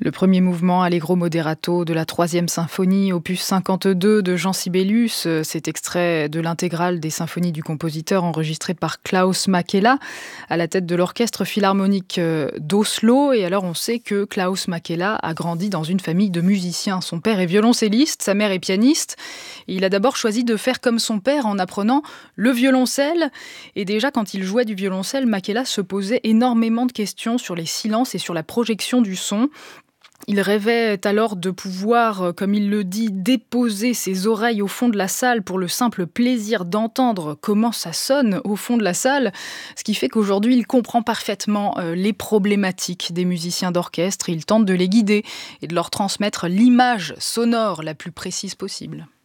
Le premier mouvement Allegro moderato de la 3e symphonie, opus 52 de Jean Sibelius, c'est extrait de l'intégrale des symphonies du compositeur enregistré par Klaus Makela à la tête de l'orchestre philharmonique d'Oslo. Et alors on sait que Klaus Makela a grandi dans une famille de musiciens. Son père est violoncelliste, sa mère est pianiste. Et il a d'abord choisi de faire comme son père en apprenant le violoncelle. Et déjà quand il jouait du violoncelle, Makela se posait énormément de questions sur les silences et sur la projection du son. Il rêvait alors de pouvoir, comme il le dit, déposer ses oreilles au fond de la salle pour le simple plaisir d'entendre comment ça sonne au fond de la salle. Ce qui fait qu'aujourd'hui, il comprend parfaitement les problématiques des musiciens d'orchestre. Il tente de les guider et de leur transmettre l'image sonore la plus précise possible.